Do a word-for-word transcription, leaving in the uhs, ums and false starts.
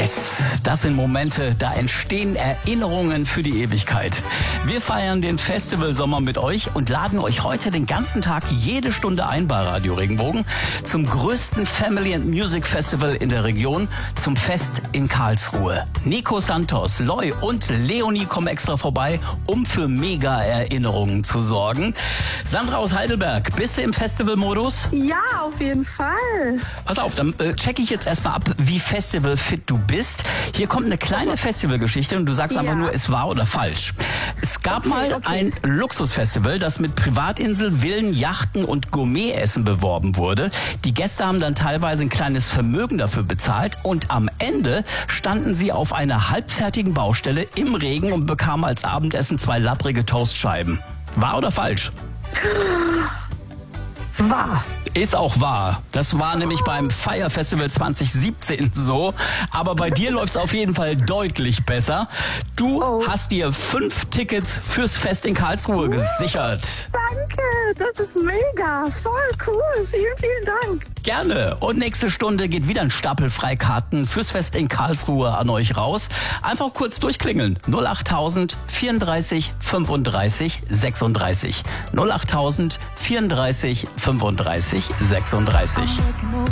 Yes, das sind Momente, da entstehen Erinnerungen für die Ewigkeit. Wir feiern den Festivalsommer mit euch und laden euch heute den ganzen Tag jede Stunde ein bei Radio Regenbogen zum größten Family and Music Festival in der Region, zum Fest in Karlsruhe. Nico Santos, Loy und Leonie kommen extra vorbei, um für Mega-Erinnerungen zu sorgen. Sandra aus Heidelberg, bist du im Festivalmodus? Ja, auf jeden Fall. Pass auf, dann äh, checke ich jetzt erstmal ab, wie festivalfit du bist. Hier kommt eine kleine Festivalgeschichte und du sagst Ja. einfach nur, es war oder falsch. Es gab Okay, mal okay. ein Luxusfestival, das mit Privatinsel, Villen, Yachten und Gourmetessen beworben wurde. Die Gäste haben dann teilweise ein kleines Vermögen dafür bezahlt und am Ende standen sie auf einer halbfertigen Baustelle im Regen und bekamen als Abendessen zwei lapprige Toastscheiben. Wahr oder falsch? Wahr. Ist auch wahr. Das war nämlich beim Fire Festival zwanzig siebzehn so. Aber bei dir läuft's auf jeden Fall deutlich besser. Du Oh. hast dir fünf Tickets fürs Fest in Karlsruhe gesichert. Danke, das ist mega. Voll cool. Vielen, vielen Dank. Gerne. Und nächste Stunde geht wieder ein Stapel Freikarten fürs Fest in Karlsruhe an euch raus. Einfach kurz durchklingeln. null achttausend vierunddreißig fünfunddreißig sechsunddreißig. null achttausend vierunddreißig fünfunddreißig sechsunddreißig.